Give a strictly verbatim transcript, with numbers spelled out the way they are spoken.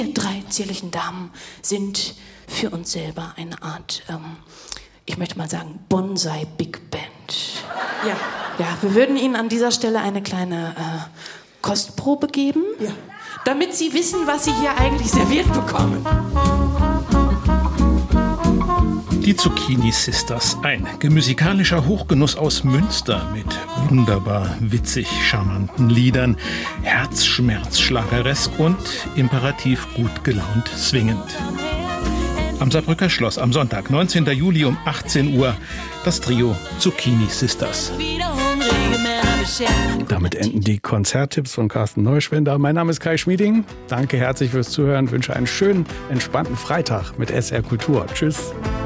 drei zierlichen Damen sind für uns selber eine Art, ähm, ich möchte mal sagen, Bonsai Big Band. Ja. Ja, wir würden Ihnen an dieser Stelle eine kleine äh, Kostprobe geben, ja, damit Sie wissen, was Sie hier eigentlich serviert bekommen. Die Zucchini Sisters, ein musikalischer Hochgenuss aus Münster mit wunderbar witzig charmanten Liedern, Herzschmerz-Schlageresk und imperativ gut gelaunt swingend. Am Saarbrücker Schloss am Sonntag, neunzehnten Juli um achtzehn Uhr, das Trio Zucchini Sisters. Damit enden die Konzerttipps von Carsten Neuschwender. Mein Name ist Kai Schmieding. Danke herzlich fürs Zuhören. Ich wünsche einen schönen, entspannten Freitag mit S R Kultur. Tschüss.